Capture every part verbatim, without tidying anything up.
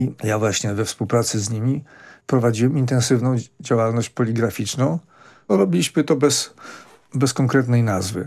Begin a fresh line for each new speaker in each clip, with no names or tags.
I ja właśnie we współpracy z nimi prowadziłem intensywną działalność poligraficzną. Robiliśmy to bez, bez konkretnej nazwy.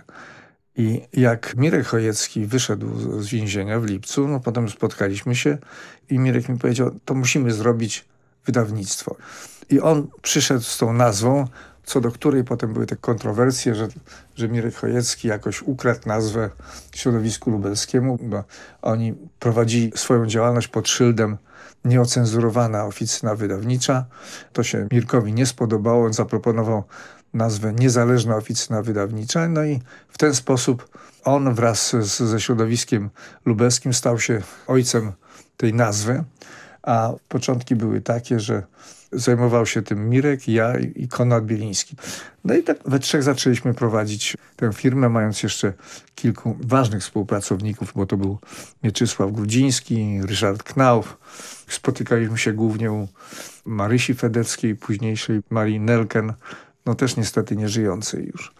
I jak Mirek Chojecki wyszedł z więzienia w lipcu, no potem spotkaliśmy się i Mirek mi powiedział, to musimy zrobić wydawnictwo. I on przyszedł z tą nazwą, co do której potem były te kontrowersje, że, że Mirek Chojecki jakoś ukradł nazwę środowisku lubelskiemu, bo oni prowadzili swoją działalność pod szyldem nieocenzurowana oficyna wydawnicza. To się Mirkowi nie spodobało, on zaproponował nazwę Niezależna Oficyna Wydawnicza, no i w ten sposób on wraz z, ze środowiskiem lubelskim stał się ojcem tej nazwy, a początki były takie, że zajmował się tym Mirek, ja i Konrad Bieliński. No i tak we trzech zaczęliśmy prowadzić tę firmę, mając jeszcze kilku ważnych współpracowników, bo to był Mieczysław Grudziński, Ryszard Knauf. Spotykaliśmy się głównie u Marysi Fedeckiej, późniejszej Marii Nelken, no też niestety nieżyjącej już.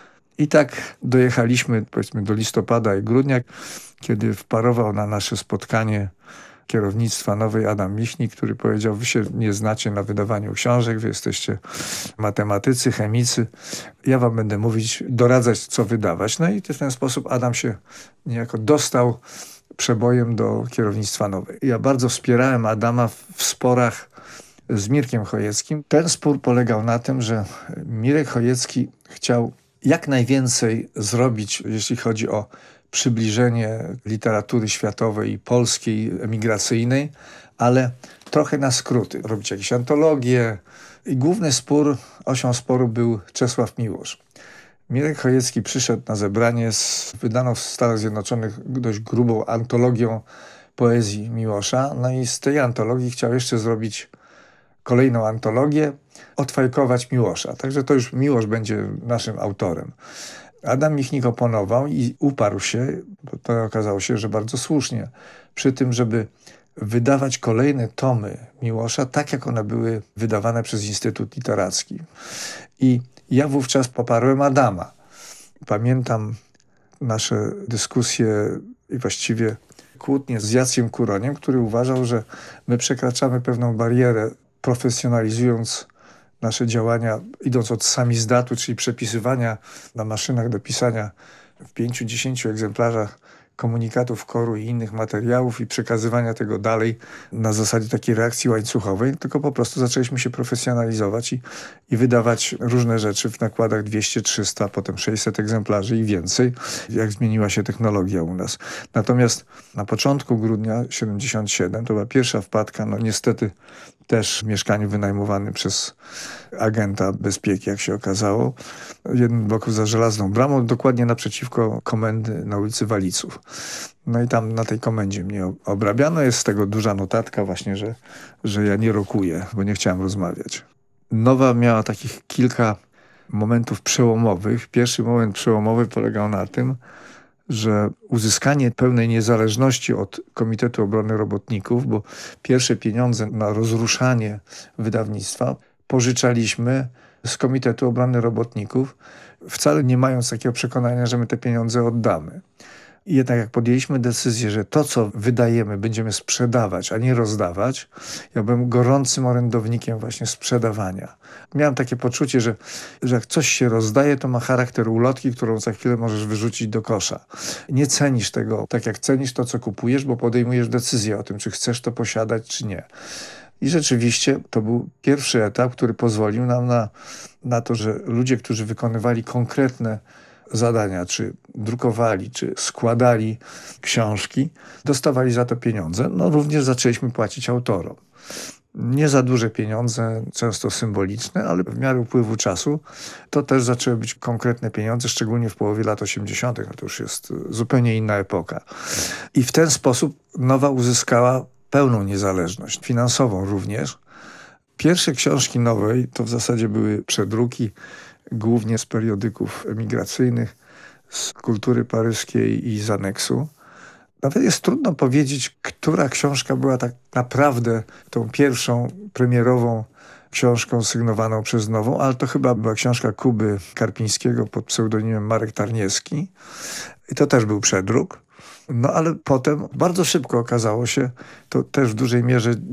I tak dojechaliśmy powiedzmy do listopada i grudnia, kiedy wparował na nasze spotkanie kierownictwa nowej Adam Michnik, który powiedział, wy się nie znacie na wydawaniu książek, wy jesteście matematycy, chemicy, ja wam będę mówić, doradzać, co wydawać. No i w ten sposób Adam się niejako dostał przebojem do kierownictwa nowej. Ja bardzo wspierałem Adama w sporach z Mirkiem Chojeckim. Ten spór polegał na tym, że Mirek Chojecki chciał jak najwięcej zrobić, jeśli chodzi o przybliżenie literatury światowej i polskiej, emigracyjnej, ale trochę na skróty. Robić jakieś antologie. I główny spór, osią sporu był Czesław Miłosz. Mirek Chojecki przyszedł na zebranie z wydaną w Stanach Zjednoczonych dość grubą antologią poezji Miłosza. No i z tej antologii chciał jeszcze zrobić kolejną antologię, odfajkować Miłosza. Także to już Miłosz będzie naszym autorem. Adam Michnik oponował i uparł się, bo to okazało się, że bardzo słusznie, przy tym, żeby wydawać kolejne tomy Miłosza, tak jak one były wydawane przez Instytut Literacki. I ja wówczas poparłem Adama. Pamiętam nasze dyskusje i właściwie kłótnie z Jackiem Kuroniem, który uważał, że my przekraczamy pewną barierę, profesjonalizując nasze działania, idąc od samizdatu, czyli przepisywania na maszynach do pisania w pięciu, dziesięciu egzemplarzach komunikatów koru i innych materiałów i przekazywania tego dalej na zasadzie takiej reakcji łańcuchowej, tylko po prostu zaczęliśmy się profesjonalizować i, i wydawać różne rzeczy w nakładach dwieście, trzysta, potem sześćset egzemplarzy i więcej, jak zmieniła się technologia u nas. Natomiast na początku grudnia siedemdziesiąt siedem, to była pierwsza wpadka, no niestety też w mieszkaniu wynajmowanym przez agenta bezpieki, jak się okazało. Jeden blok za żelazną bramą, dokładnie naprzeciwko komendy na ulicy Waliców. No i tam na tej komendzie mnie obrabiano. Jest z tego duża notatka właśnie, że, że ja nie rokuję, bo nie chciałem rozmawiać. Nowa miała takich kilka momentów przełomowych. Pierwszy moment przełomowy polegał na tym, że uzyskanie pełnej niezależności od Komitetu Obrony Robotników, bo pierwsze pieniądze na rozruszanie wydawnictwa pożyczaliśmy z Komitetu Obrony Robotników, wcale nie mając takiego przekonania, że my te pieniądze oddamy. I jednak jak podjęliśmy decyzję, że to, co wydajemy, będziemy sprzedawać, a nie rozdawać, ja byłem gorącym orędownikiem właśnie sprzedawania. Miałem takie poczucie, że, że jak coś się rozdaje, to ma charakter ulotki, którą za chwilę możesz wyrzucić do kosza. Nie cenisz tego tak, jak cenisz to, co kupujesz, bo podejmujesz decyzję o tym, czy chcesz to posiadać, czy nie. I rzeczywiście to był pierwszy etap, który pozwolił nam na, na to, że ludzie, którzy wykonywali konkretne zadania, czy drukowali, czy składali książki, dostawali za to pieniądze. No również zaczęliśmy płacić autorom. Nie za duże pieniądze, często symboliczne, ale w miarę upływu czasu to też zaczęły być konkretne pieniądze, szczególnie w połowie lat osiemdziesiątych. No to już jest zupełnie inna epoka. I w ten sposób Nowa uzyskała pełną niezależność, finansową również. Pierwsze książki Nowej to w zasadzie były przedruki, głównie z periodyków emigracyjnych, z Kultury Paryskiej i z Aneksu. Nawet jest trudno powiedzieć, która książka była tak naprawdę tą pierwszą premierową książką sygnowaną przez Nową, ale to chyba była książka Kuby Karpińskiego pod pseudonimem Marek Tarniewski. I to też był przedruk. No ale potem bardzo szybko okazało się, to też w dużej mierze